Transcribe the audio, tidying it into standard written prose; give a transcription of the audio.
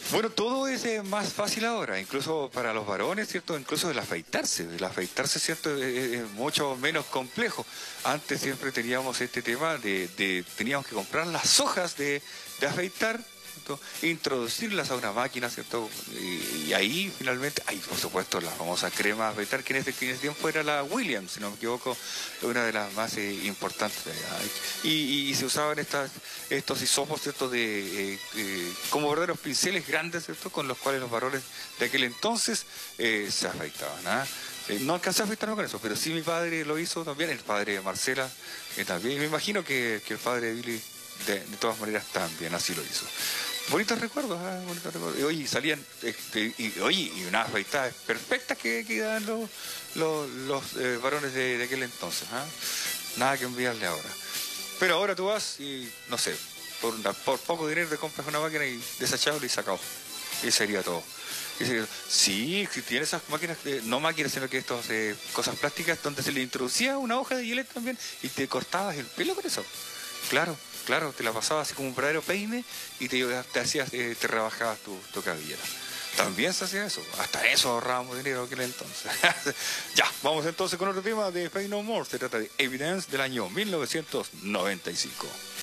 Bueno, todo es más fácil ahora, incluso para los varones, ¿cierto? Incluso el afeitarse, ¿cierto? Es mucho menos complejo. Antes siempre teníamos este tema teníamos que comprar las hojas de afeitar, ¿cierto? Introducirlas a una máquina, ¿cierto? Y ahí finalmente, hay por supuesto la famosa crema de afeitar, que en ese tiempo era la Williams, si no me equivoco, una de las más importantes. Y se usaban estos hisopos, ¿cierto? Como verdaderos pinceles grandes, ¿cierto? Con los cuales los varones de aquel entonces se afeitaban. ¿Ah? No alcancé a afeitarme con eso, pero sí mi padre lo hizo también, el padre de Marcela también. Y me imagino que el padre de Billy de todas maneras también así lo hizo. Bonitos recuerdos, bonitos recuerdos. Y oye, salían, y unas afeitadas perfectas que daban los varones de aquel entonces. ¿Ah? Nada que enviarle ahora. Pero ahora tú vas y, no sé, por poco dinero te compras una máquina y desechable y sacado. Y sería todo. Sí, si tienes esas máquinas, no máquinas, sino que estas cosas plásticas donde se le introducía una hoja de Gillette también y te cortabas el pelo con eso. Claro, claro, te la pasabas así como un verdadero peine y te hacías, te rebajabas tu cabellera. También se hacía eso, hasta eso ahorrábamos dinero aquel entonces. Ya, vamos entonces con otro tema de Faith No More, se trata de Evidence del año 1995.